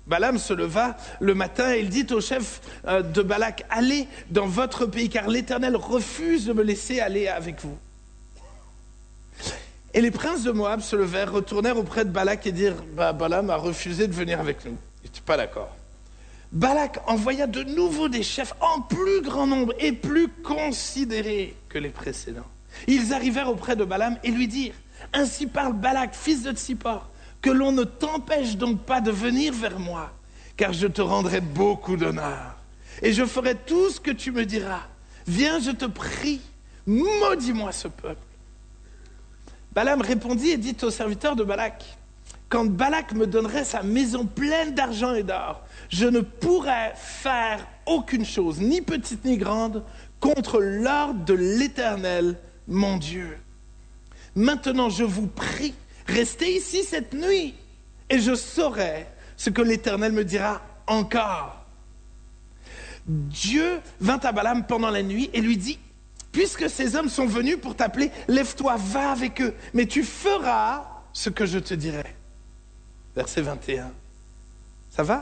Balaam se leva le matin et il dit au chef de Balak, allez dans votre pays, car l'Éternel refuse de me laisser aller avec vous. Et les princes de Moab se levèrent, retournèrent auprès de Balak et dirent, Balaam a refusé de venir avec nous. Il n'était pas d'accord. Balak envoya de nouveau des chefs en plus grand nombre et plus considérés que les précédents. Ils arrivèrent auprès de Balaam et lui dirent, ainsi parle Balak, fils de Tsippor, que l'on ne t'empêche donc pas de venir vers moi, car je te rendrai beaucoup d'honneur, et je ferai tout ce que tu me diras. Viens, je te prie, maudis-moi ce peuple. Balaam répondit et dit aux serviteurs de Balak, quand Balak me donnerait sa maison pleine d'argent et d'or, je ne pourrais faire aucune chose, ni petite ni grande, contre l'ordre de l'Éternel, mon Dieu. Maintenant, je vous prie, restez ici cette nuit, et je saurai ce que l'Éternel me dira encore. Dieu vint à Balaam pendant la nuit et lui dit, puisque ces hommes sont venus pour t'appeler, lève-toi, va avec eux, mais tu feras ce que je te dirai. Verset 21. Ça va ?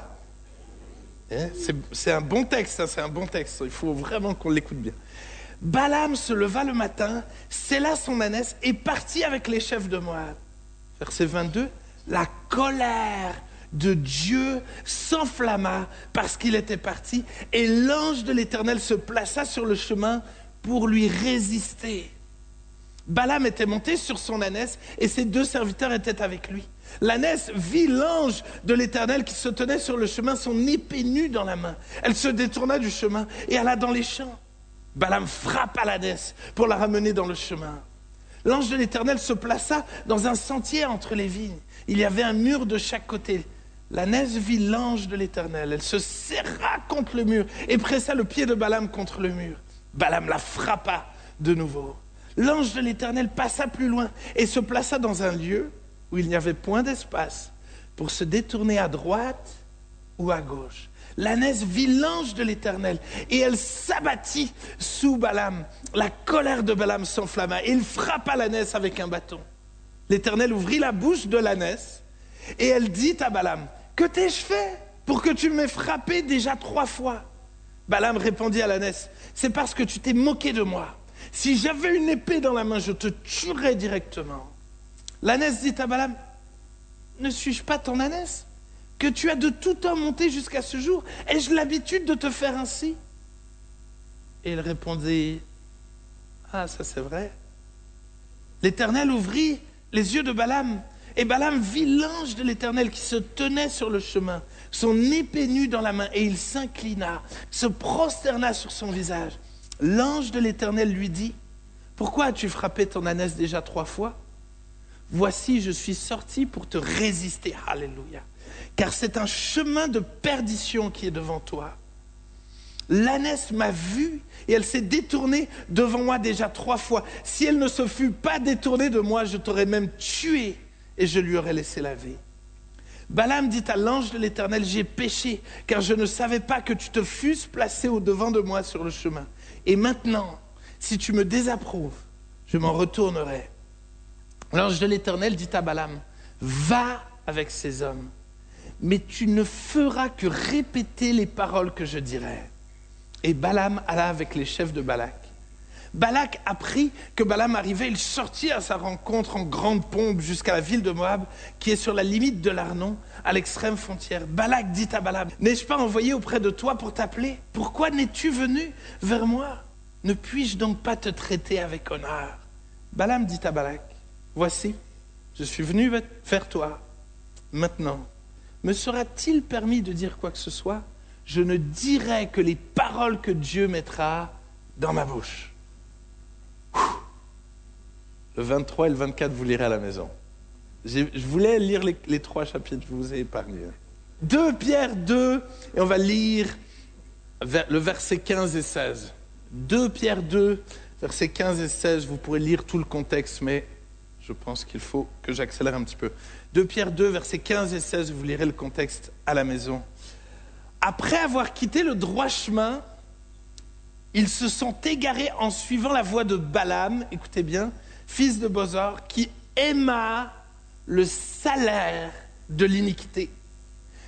C'est un bon texte, c'est un bon texte. Il faut vraiment qu'on l'écoute bien. Balaam se leva le matin, sella son ânesse et partit avec les chefs de Moab. Verset 22. La colère de Dieu s'enflamma parce qu'il était parti et l'ange de l'Éternel se plaça sur le chemin pour lui résister. Balaam était monté sur son ânesse et ses 2 serviteurs étaient avec lui. L'ânesse vit l'ange de l'Éternel qui se tenait sur le chemin, son épée nue dans la main. Elle se détourna du chemin et alla dans les champs. Balaam frappa l'ânesse pour la ramener dans le chemin. L'ange de l'Éternel se plaça dans un sentier entre les vignes. Il y avait un mur de chaque côté. L'ânesse vit l'ange de l'Éternel. Elle se serra contre le mur et pressa le pied de Balaam contre le mur. Balaam la frappa de nouveau. L'ange de l'Éternel passa plus loin et se plaça dans un lieu où il n'y avait point d'espace pour se détourner à droite ou à gauche. L'ânesse vit l'ange de l'Éternel et elle s'abattit sous Balaam. La colère de Balaam s'enflamma et il frappa l'ânesse avec un bâton. L'Éternel ouvrit la bouche de l'ânesse et elle dit à Balaam, « Que t'ai-je fait pour que tu m'aies frappé déjà 3 fois ?» Balaam répondit à l'ânesse, « C'est parce que tu t'es moqué de moi. Si j'avais une épée dans la main, je te tuerais directement. » L'ânesse dit à Balaam, « Ne suis-je pas ton ânesse, que tu as de tout temps monté jusqu'à ce jour? Ai-je l'habitude de te faire ainsi ?» Et il répondit, « Ah, ça c'est vrai. » L'Éternel ouvrit les yeux de Balaam, et Balaam vit l'ange de l'Éternel qui se tenait sur le chemin, son épée nue dans la main, et il s'inclina, se prosterna sur son visage. L'ange de l'Éternel lui dit, « Pourquoi as-tu frappé ton ânesse déjà 3 fois ? Voici, je suis sorti pour te résister. » Alléluia. Car c'est un chemin de perdition qui est devant toi. L'ânesse m'a vu et elle s'est détournée devant moi déjà 3 fois. Si elle ne se fût pas détournée de moi, je t'aurais même tué et je lui aurais laissé la vie. Balaam dit à l'ange de l'Éternel, « J'ai péché, car je ne savais pas que tu te fusses placé au-devant de moi sur le chemin. Et maintenant, si tu me désapprouves, je m'en retournerai. » L'ange de l'Éternel dit à Balaam, « Va avec ces hommes, mais tu ne feras que répéter les paroles que je dirai. » Et Balaam alla avec les chefs de Balak. Balak apprit que Balaam arrivait, il sortit à sa rencontre en grande pompe jusqu'à la ville de Moab, qui est sur la limite de l'Arnon, à l'extrême frontière. Balak dit à Balaam, « N'ai-je pas envoyé auprès de toi pour t'appeler? Pourquoi n'es-tu venu vers moi? Ne puis-je donc pas te traiter avec honneur? » Balaam dit à Balak, « Voici, je suis venu vers toi. Maintenant, me sera-t-il permis de dire quoi que ce soit? Je ne dirai que les paroles que Dieu mettra dans ma bouche. » Le 23 et le 24, vous lirez à la maison. Je voulais lire les 3 chapitres, je vous ai épargné. 2 Pierre 2, et on va lire le verset 15 et 16. 2 Pierre 2, versets 15 et 16, vous pourrez lire tout le contexte, mais je pense qu'il faut que j'accélère un petit peu. 2 Pierre 2, versets 15 et 16, vous lirez le contexte à la maison. Après avoir quitté le droit chemin, ils se sont égarés en suivant la voie de Balaam, écoutez bien, fils de Bosor, qui aima le salaire de l'iniquité